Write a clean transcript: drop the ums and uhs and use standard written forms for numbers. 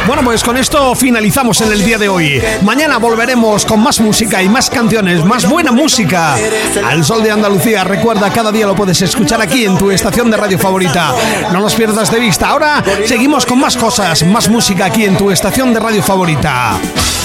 Bueno, pues con esto finalizamos en el día de hoy. Mañana volveremos con más música y más canciones, más buena música. Al Sol de Andalucía, recuerda, cada día lo puedes escuchar aquí en tu estación de radio favorita. No los pierdas de vista. Ahora seguimos con más cosas, más música aquí en tu estación de radio favorita.